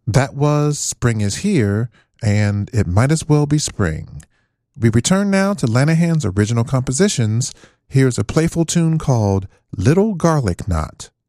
That was Spring is Here, and It Might as Well Be Spring. We return now to Lanahan's original compositions. Here's a playful tune called Little Garlic Knot.